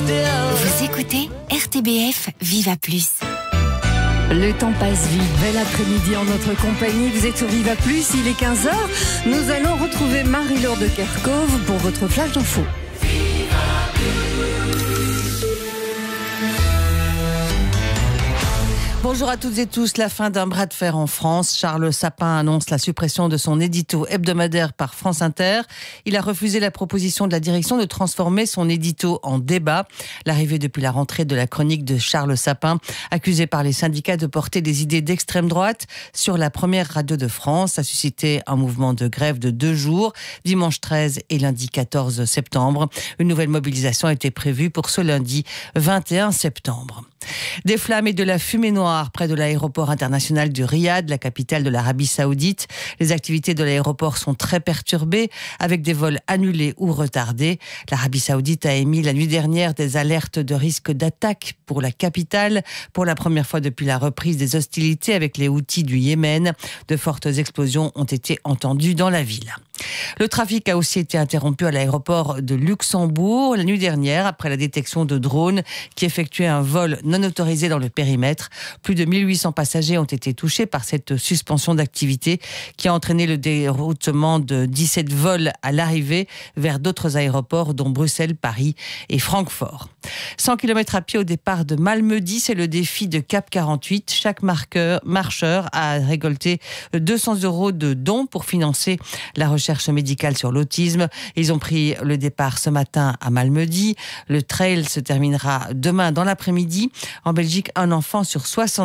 Vous écoutez RTBF Viva Plus. Le temps passe vite. Bel après-midi en notre compagnie. Vous êtes sur Viva Plus, il est 15h. Nous allons retrouver Marie-Laure de Kerkhove pour votre flash d'info. Bonjour à toutes et tous. La fin d'un bras de fer en France. Charles Sapin annonce la suppression de son édito hebdomadaire par France Inter. Il a refusé la proposition de la direction de transformer son édito en débat. L'arrivée depuis la rentrée de la chronique de Charles Sapin, accusé par les syndicats de porter des idées d'extrême droite sur la première radio de France, a suscité un mouvement de grève de 2 jours, dimanche 13 et lundi 14 septembre. Une nouvelle mobilisation a été prévue pour ce lundi 21 septembre. Des flammes et de la fumée noire près de l'aéroport international de Riyad, la capitale de l'Arabie Saoudite. Les activités de l'aéroport sont très perturbées, avec des vols annulés ou retardés. L'Arabie Saoudite a émis la nuit dernière des alertes de risque d'attaque pour la capitale. Pour la première fois depuis la reprise des hostilités avec les Houthis du Yémen, de fortes explosions ont été entendues dans la ville. Le trafic a aussi été interrompu à l'aéroport de Luxembourg la nuit dernière après la détection de drones qui effectuaient un vol non autorisé dans le périmètre. Plus de 1800 passagers ont été touchés par cette suspension d'activité qui a entraîné le déroutement de 17 vols à l'arrivée vers d'autres aéroports dont Bruxelles, Paris et Francfort. 100 km à pied au départ de Malmedy, c'est le défi de Cap 48. Chaque marcheur a récolté 200 € de dons pour financer la recherche médicale sur l'autisme. Ils ont pris le départ ce matin à Malmedy. Le trail se terminera demain dans l'après-midi. En Belgique, un enfant sur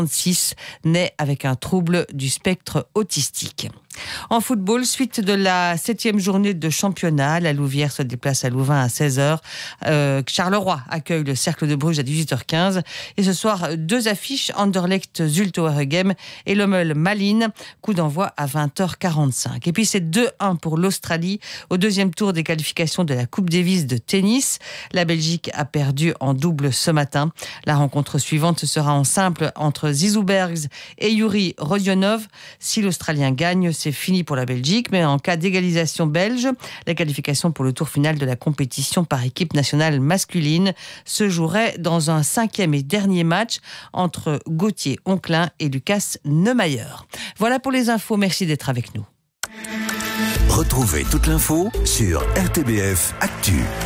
66 naît avec un trouble du spectre autistique. En football, suite de la 7e journée de championnat, la Louvière se déplace à Louvain à 16h. Charleroi accueille le Cercle de Bruges à 18h15. Et ce soir, 2 affiches, Anderlecht Zulte Waregem et Lommel Malines. Coup d'envoi à 20h45. Et puis c'est 2-1 pour l'Australie au 2e tour des qualifications de la Coupe Davis de tennis. La Belgique a perdu en double ce matin. La rencontre suivante ce sera en simple entre Zizou Bergs et Yuri Rodionov. Si l'Australien gagne, c'est fini pour la Belgique, mais en cas d'égalisation belge, la qualification pour le tour final de la compétition par équipe nationale masculine se jouerait dans un 5e et dernier match entre Gauthier Onclin et Lucas Neumayer. Voilà pour les infos, merci d'être avec nous. Retrouvez toute l'info sur RTBF Actu.